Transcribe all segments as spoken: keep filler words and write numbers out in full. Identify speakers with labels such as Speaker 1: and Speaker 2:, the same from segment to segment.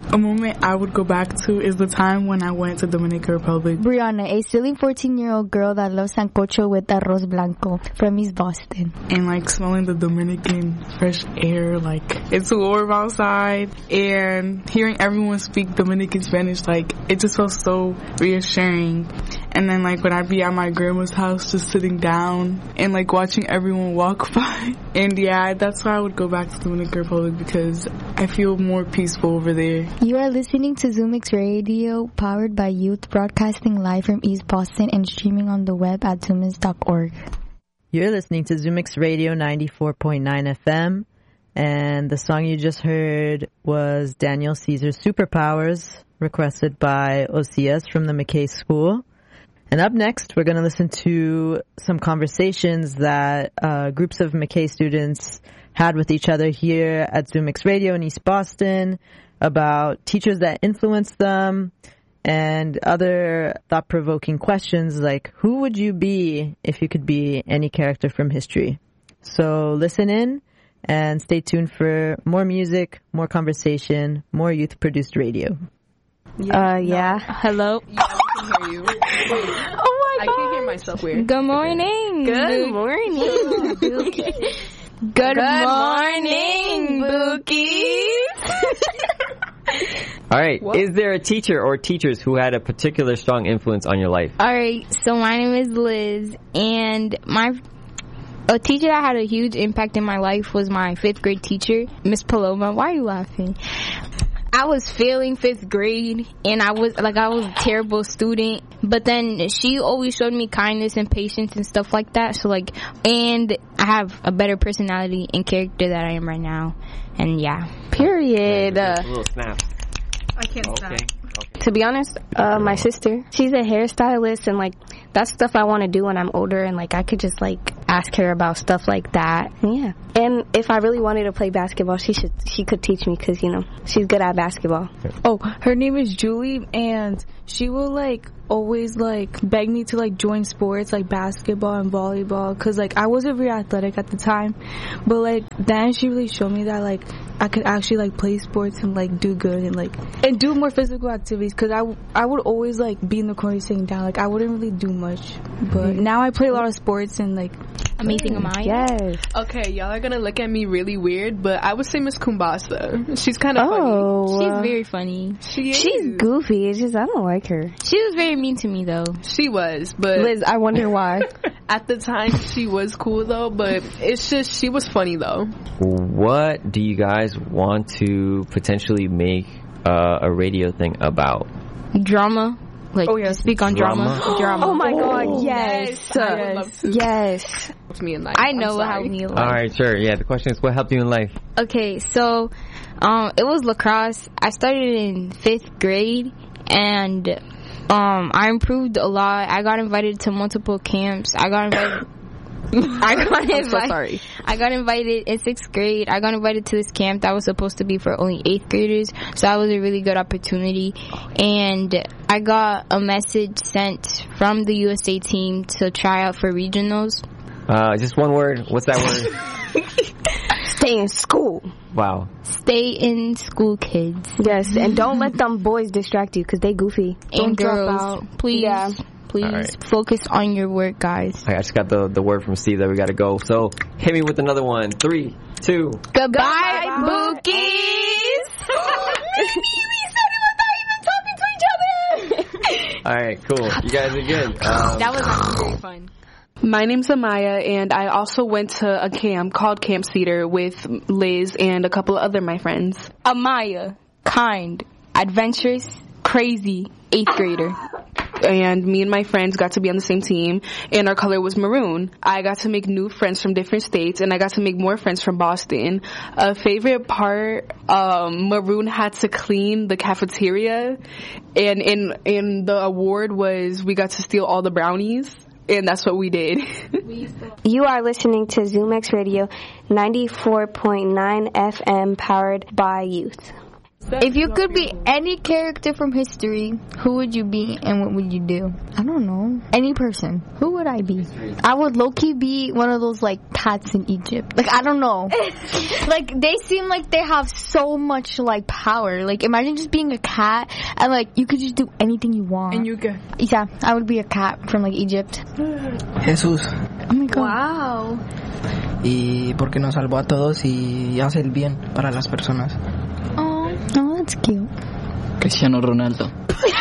Speaker 1: A moment I would go back to is the time when I went to Dominican Republic.
Speaker 2: Brianna, a silly fourteen-year-old girl that loves sancocho with arroz blanco from East Boston.
Speaker 1: And like smelling the Dominican fresh air, like it's warm outside, and hearing everyone speak Dominican Spanish, like it just felt so reassuring. And then like when I'd be at my grandma's house just sitting down and like watching everyone walk by. And yeah, that's why I would go back to Dominican Republic, because I feel more peaceful over there.
Speaker 2: You are listening to ZoomX Radio, powered by Youth, broadcasting live from East Boston and streaming on the web at zoomix dot org.
Speaker 3: You're listening to ZoomX Radio ninety-four point nine F M, and the song you just heard was Daniel Caesar's Superpowers, requested by Osias from the McKay School. And up next, we're going to listen to some conversations that uh, groups of McKay students had with each other here at ZoomX Radio in East Boston about teachers that influenced them and other thought-provoking questions like, who would you be if you could be any character from history? So listen in and stay tuned for more music, more conversation, more youth-produced radio.
Speaker 2: Yeah. Uh, yeah.
Speaker 4: No. Hello?
Speaker 5: Yeah, I can hear you. Wait.
Speaker 4: Oh my God.
Speaker 5: I can't hear myself weird.
Speaker 4: Good morning.
Speaker 5: Good
Speaker 4: morning. Good, Good morning, Bookies.
Speaker 6: All right.
Speaker 5: What?
Speaker 6: Is there a teacher or teachers who had a particular strong influence on your life?
Speaker 4: All right. So my name is Liz, and my a teacher that had a huge impact in my life was my fifth grade teacher, Miss Paloma. Why are you laughing? I was failing fifth grade, and I was like I was a terrible student. But then she always showed me kindness and patience and stuff like that. So like, and I have a better personality and character that I am right now. And yeah, period.
Speaker 6: A little snap.
Speaker 5: I can't
Speaker 6: Okay.
Speaker 5: snap.
Speaker 6: Okay.
Speaker 7: To be honest, uh, my sister, she's a hairstylist, and like that's stuff I want to do when I'm older, and like I could just like ask her about stuff like that. And, yeah. And if I really wanted to play basketball, she should she could teach me, because you know she's good at basketball.
Speaker 8: Oh, her name is Julie, and she will like always like beg me to like join sports like basketball and volleyball, because like I wasn't very athletic at the time, but like then she really showed me that like I could actually like play sports and like do good and like and do more physical activities, because I, w- I would always like be in the corner sitting down, like I wouldn't really do much, but
Speaker 7: Mm-hmm.
Speaker 8: now I play a lot of sports and like
Speaker 4: Amazing Amaya.
Speaker 7: Yes.
Speaker 5: Okay, y'all are gonna look at me really weird, but I would say Miss Kumbasa. She's kind of
Speaker 7: Oh,
Speaker 5: funny.
Speaker 4: She's
Speaker 7: uh,
Speaker 4: very funny.
Speaker 5: She is.
Speaker 7: she's goofy. It's just I don't like her.
Speaker 4: She was very mean to me though.
Speaker 5: She was, but
Speaker 7: Liz, I wonder why.
Speaker 5: at the time she was cool though. But it's just she was funny though.
Speaker 6: What do you guys want to potentially make uh, a radio thing about?
Speaker 4: Drama. Like,
Speaker 5: Oh, yes.
Speaker 4: speak on drama.
Speaker 6: Drama?
Speaker 4: Drama.
Speaker 7: Oh my God! Yes.
Speaker 5: Yes, I would love to.
Speaker 7: Yes.
Speaker 5: It's me in life.
Speaker 4: I
Speaker 5: I'm
Speaker 4: know how
Speaker 5: sorry.
Speaker 4: we
Speaker 6: All
Speaker 4: like.
Speaker 6: right, sure. Yeah, the question is, what helped you in life?
Speaker 4: Okay, so um, it was lacrosse. I started in fifth grade, and um, I improved a lot. I got invited to multiple camps. I got invited. I got
Speaker 5: I'm
Speaker 4: invited.
Speaker 5: so sorry.
Speaker 4: I got invited in sixth grade. I got invited to this camp that was supposed to be for only eighth graders. So that was a really good opportunity. And I got a message sent from the U S A team to try out for regionals.
Speaker 6: Uh, just one word. What's that word?
Speaker 7: Stay in school.
Speaker 6: Wow.
Speaker 4: Stay in school, kids.
Speaker 7: Yes, and don't let them boys distract you, because they goofy.
Speaker 4: And
Speaker 7: Don't drop
Speaker 4: girls,
Speaker 7: out.
Speaker 4: please,
Speaker 7: Yeah.
Speaker 4: please
Speaker 6: All right.
Speaker 4: focus on your work, guys.
Speaker 6: I just got the, the word from Steve that we got to go. So hit me with another one. Three, two.
Speaker 4: Goodbye, Bookies!
Speaker 6: All right, cool. You guys are good. Um,
Speaker 4: That was actually very fun.
Speaker 5: My name's Amaya, and I also went to a camp called Camp Cedar with Liz and a couple of other my friends.
Speaker 4: Amaya, kind, adventurous, crazy, eighth grader.
Speaker 5: And me and my friends got to be on the same team, and our color was maroon. I got to make new friends from different states, and I got to make more friends from Boston. A favorite part, um, Maroon had to clean the cafeteria, and in in the award was we got to steal all the brownies, and that's what we did.
Speaker 7: You are listening to ZoomX Radio ninety-four point nine F M, powered by youth.
Speaker 2: If you could be any character from history, who would you be and what would you do? I don't know. Any person. Who would I be? I would low-key be one of those, like, cats in Egypt. Like, I don't know. Like, they seem like they have so much, like, power. Like, imagine just being a cat and, like, you could just do anything you want.
Speaker 1: And you can.
Speaker 2: Yeah, I would be a cat from, like, Egypt.
Speaker 9: Jesús.
Speaker 2: Oh my God.
Speaker 8: Wow.
Speaker 9: Y porque nos salvó a todos y hace el bien para las personas.
Speaker 2: Oh, oh, that's cute.
Speaker 10: Cristiano Ronaldo.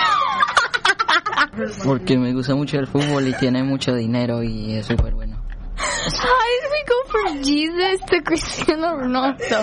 Speaker 10: Porque me gusta mucho el fútbol y tiene mucho dinero y es súper bueno.
Speaker 2: How did we go from Jesus to Cristiano Ronaldo?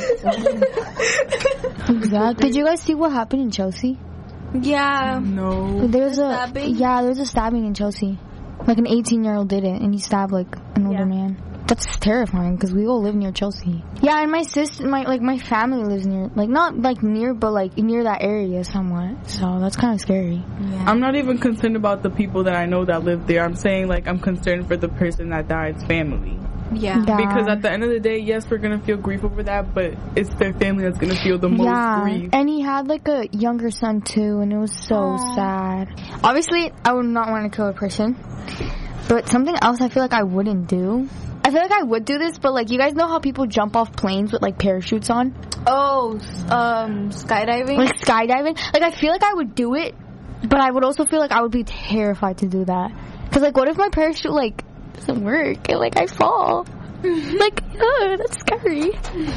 Speaker 2: Exactly. Did you guys see what happened in Chelsea?
Speaker 8: Yeah.
Speaker 1: No.
Speaker 2: There's a
Speaker 8: stabbing?
Speaker 2: yeah, there's a stabbing in Chelsea. Like an eighteen-year-old did it, and he stabbed like an older
Speaker 8: Yeah.
Speaker 2: man. That's terrifying because we all live near Chelsea. Yeah, and my sister, my like my family lives near, like not like near, but like near that area somewhat. So that's kind of scary.
Speaker 8: Yeah.
Speaker 1: I'm not even concerned about the people that I know that live there. I'm saying like I'm concerned for the person that died's family.
Speaker 8: Yeah.
Speaker 2: Yeah.
Speaker 1: Because at the end of the day, yes, we're gonna feel grief over that, but it's their family that's gonna feel the most
Speaker 2: Yeah,
Speaker 1: grief.
Speaker 2: and he had like a younger son too, and it was so
Speaker 8: Aww.
Speaker 2: sad. Obviously, I would not want to kill a person, but something else I feel like I wouldn't do. I feel like I would do this, but like you guys know how people jump off planes with like parachutes on,
Speaker 8: Oh, um, skydiving?
Speaker 2: like skydiving. Like I feel like I would do it, but I would also feel like I would be terrified to do that. Cause like, what if my parachute like doesn't work and like I fall? Like, oh, that's scary.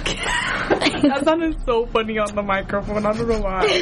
Speaker 1: That sounded so funny on the microphone. I don't know why.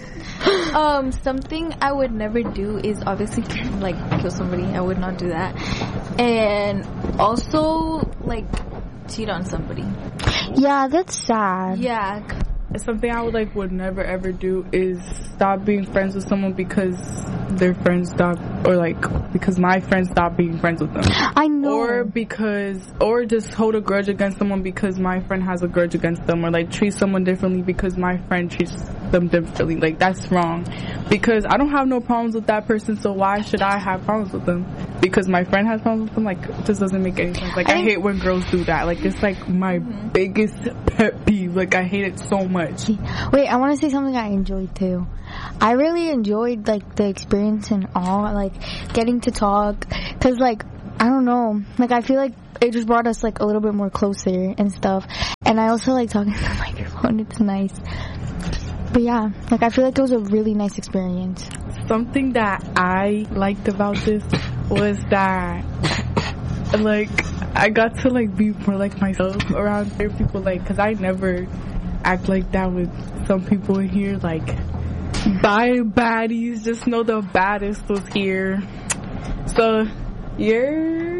Speaker 8: Um, something I would never do is obviously like kill somebody. I would not do that. And also like cheat on somebody.
Speaker 2: Yeah, that's sad.
Speaker 8: Yeah.
Speaker 1: Something I would like would never ever do is stop being friends with someone because their friends stop, or like because my friends stop being friends with them.
Speaker 2: I know.
Speaker 1: Or because, or just hold a grudge against someone because my friend has a grudge against them, or like treat someone differently because my friend treats them differently. Like that's wrong. Because I don't have no problems with that person, so why should I have problems with them? Because my friend has problems with them? Like, it just doesn't make any sense. Like, I, I hate when girls do that. Like, it's like my mm-hmm. biggest pet peeve. Like, I hate it so much.
Speaker 2: Wait, I want to say something I enjoyed too. I really enjoyed like the experience and all, like getting to talk, cause like I don't know, like I feel like it just brought us like a little bit more closer and stuff. And I also like talking to the microphone. It's nice. But yeah, like I feel like it was a really nice experience.
Speaker 1: Something that I liked about this was that like I got to like be more like myself around other people, like because I never act like that with some people in here. Like, bye baddies, just know the baddest was here. So you're